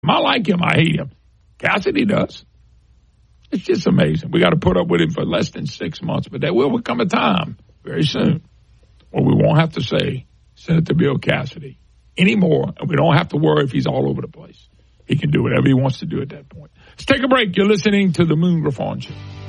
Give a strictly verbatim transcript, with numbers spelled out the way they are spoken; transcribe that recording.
I like him. I hate him. Cassidy does. It's just amazing. We got to put up with him for less than six months, but there will come a time very soon where we won't have to say Senator Bill Cassidy anymore, and we don't have to worry if he's all over the place. He can do whatever he wants to do at that point. Let's take a break. You're listening to the Moon Griffon Show.